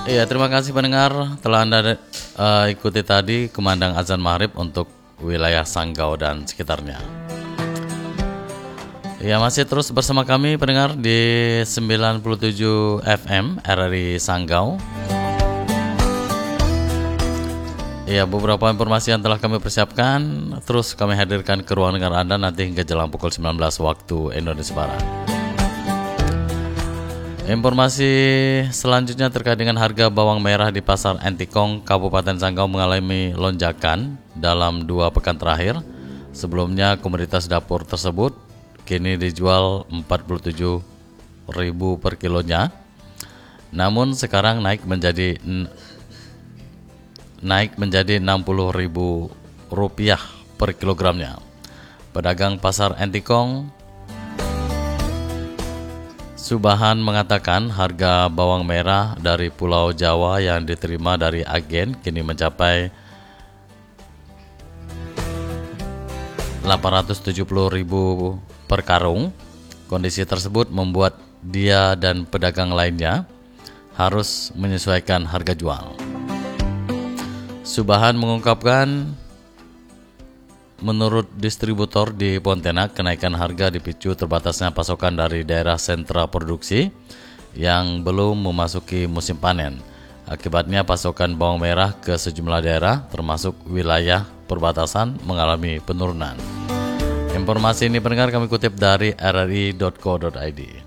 Iya, terima kasih pendengar telah Anda ikuti tadi kumandang azan maghrib untuk wilayah Sanggau dan sekitarnya. Ya, masih terus bersama kami pendengar di 97 FM RRI Sanggau. Ya, beberapa informasi yang telah kami persiapkan terus kami hadirkan ke ruang dengar Anda nanti hingga jelang pukul 19 waktu Indonesia Barat. Informasi selanjutnya terkait dengan harga bawang merah di Pasar Entikong, Kabupaten Sanggau mengalami lonjakan dalam 2 pekan terakhir. Sebelumnya komoditas dapur tersebut kini dijual 47.000 per kilonya. Namun sekarang naik menjadi 60.000 rupiah per kilogramnya. Pedagang Pasar Entikong Subahan mengatakan harga bawang merah dari Pulau Jawa yang diterima dari agen kini mencapai 870.000 per karung. Kondisi tersebut membuat dia dan pedagang lainnya harus menyesuaikan harga jual. Subahan mengungkapkan menurut distributor di Pontianak, kenaikan harga dipicu terbatasnya pasokan dari daerah sentra produksi yang belum memasuki musim panen. Akibatnya pasokan bawang merah ke sejumlah daerah termasuk wilayah perbatasan mengalami penurunan. Informasi ini pendengar kami kutip dari rri.co.id.